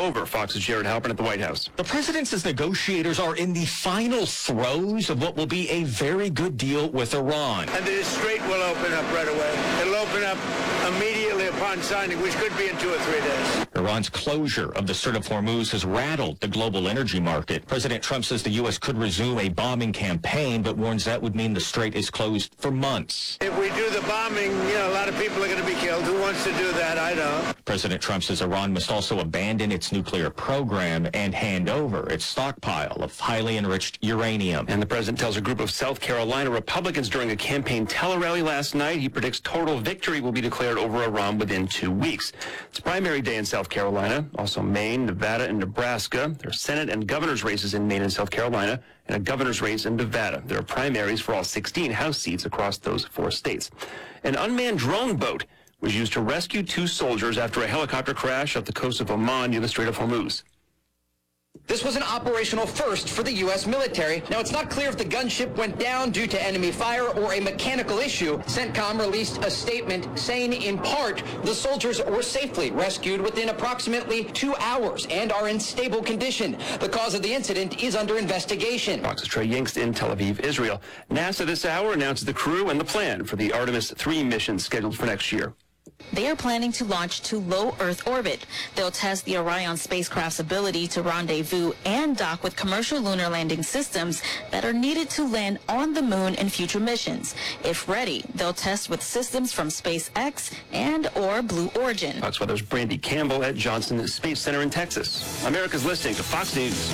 over. Fox's Jared Halpern at the White House. The president says negotiators are in the final throes of what will be a very good deal with Iran. And the Strait will open up right away. It'll open up immediately upon signing, which could be in 2 or 3 days. Iran's closure of the Strait of Hormuz has rattled the global energy market. President Trump says the U.S. could resume a bombing campaign, but warns that would mean the strait is closed for months. If we do the bombing, a lot of people are going to be killed. Who wants to do that? I don't. President Trump says Iran must also abandon its nuclear program and hand over its stockpile of highly enriched uranium. And the president tells a group of South Carolina Republicans during a campaign tele-rally last night he predicts total victory will be declared over Iran within 2 weeks. It's primary day in South Carolina, also Maine, Nevada, and Nebraska. There are Senate and governor's races in Maine and South Carolina, and a governor's race in Nevada. There are primaries for all 16 House seats across those 4 states. An unmanned drone boat was used to rescue 2 soldiers after a helicopter crash off the coast of Oman near the Strait of Hormuz. This was an operational first for the U.S. military. Now, it's not clear if the gunship went down due to enemy fire or a mechanical issue. CENTCOM released a statement saying, in part, the soldiers were safely rescued within approximately 2 hours and are in stable condition. The cause of the incident is under investigation. Fox's Trey Yingst in Tel Aviv, Israel. NASA this hour announces the crew and the plan for the Artemis 3 mission scheduled for next year. They are planning to launch to low Earth orbit. They'll test the Orion spacecraft's ability to rendezvous and dock with commercial lunar landing systems that are needed to land on the moon in future missions. If ready, they'll test with systems from SpaceX and or Blue Origin. Fox Weather's Brandy Campbell at Johnson Space Center in Texas. America's listening to Fox News.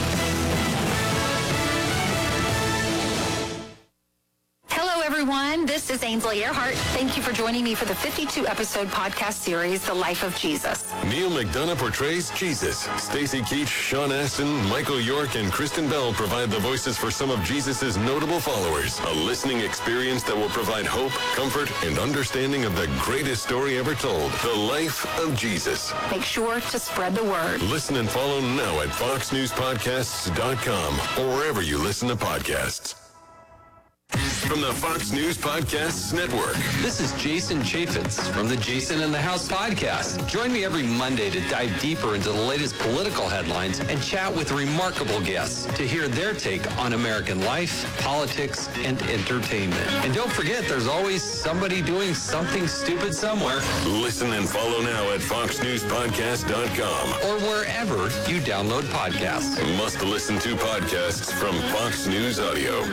Everyone, this is Ainsley Earhart. Thank you for joining me for the 52-episode podcast series, The Life of Jesus. Neil McDonough portrays Jesus. Stacey Keach, Sean Astin, Michael York, and Kristen Bell provide the voices for some of Jesus' notable followers. A listening experience that will provide hope, comfort, and understanding of the greatest story ever told, The Life of Jesus. Make sure to spread the word. Listen and follow now at foxnewspodcasts.com or wherever you listen to podcasts. From the Fox News Podcasts Network. This is Jason Chaffetz from the Jason in the House podcast. Join me every Monday to dive deeper into the latest political headlines and chat with remarkable guests to hear their take on American life, politics, and entertainment. And don't forget, there's always somebody doing something stupid somewhere. Listen and follow now at foxnewspodcast.com or wherever you download podcasts. Must listen to podcasts from Fox News Audio.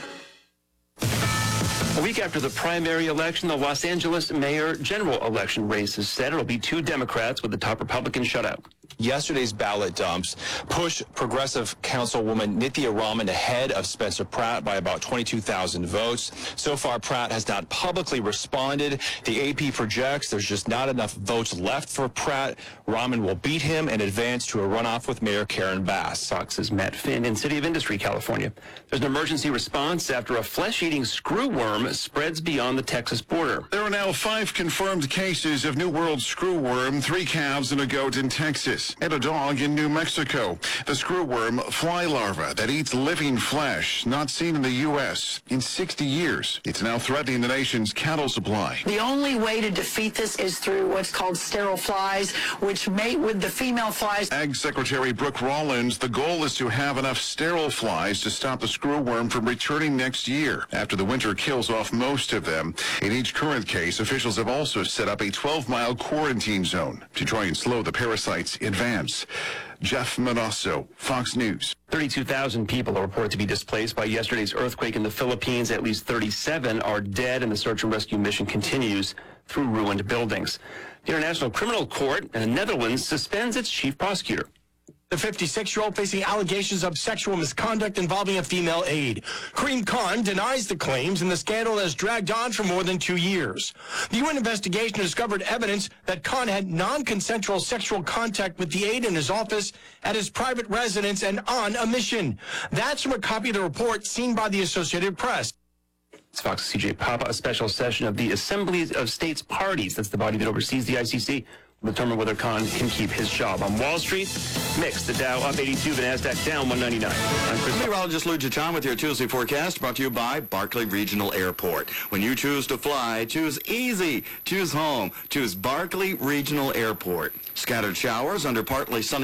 A week after the primary election, the Los Angeles mayor general election race is set. It'll be 2 Democrats with the top Republican shutout. Yesterday's ballot dumps push progressive councilwoman Nithya Raman ahead of Spencer Pratt by about 22,000 votes. So far, Pratt has not publicly responded. The AP projects there's just not enough votes left for Pratt. Raman will beat him and advance to a runoff with Mayor Karen Bass. Fox's Matt Finn in City of Industry, California. There's an emergency response after a flesh-eating screwworm spreads beyond the Texas border. There are now 5 confirmed cases of New World screwworm, 3 calves and a goat in Texas, and a dog in New Mexico. The screwworm fly larva that eats living flesh, not seen in the U.S. in 60 years. It's now threatening the nation's cattle supply. The only way to defeat this is through what's called sterile flies, which mate with the female flies. Ag Secretary Brooke Rollins, the goal is to have enough sterile flies to stop the screwworm from returning next year after the winter kills off most of them. In each current case, officials have also set up a 12-mile quarantine zone to try and slow the parasite's advance. Jeff Manasso, Fox News. 32,000 people are reported to be displaced by yesterday's earthquake in the Philippines. At least 37 are dead, and the search and rescue mission continues through ruined buildings. The International Criminal Court in the Netherlands suspends its chief prosecutor. The 56-year-old facing allegations of sexual misconduct involving a female aide. Karim Khan denies the claims, and the scandal has dragged on for more than 2 years. The UN investigation discovered evidence that Khan had non-consensual sexual contact with the aide in his office, at his private residence, and on a mission. That's from a copy of the report seen by the Associated Press. It's Fox's CJ Papa. A special session of the Assemblies of States Parties, that's the body that oversees the ICC, will determine whether Khan can keep his job. On Wall Street, mixed. The Dow up 82, the NASDAQ down 199. I'm Chris. Meteorologist Lou Chachan with your Tuesday forecast, brought to you by Barkley Regional Airport. When you choose to fly, choose easy, choose home, choose Barkley Regional Airport. Scattered showers under partly sunny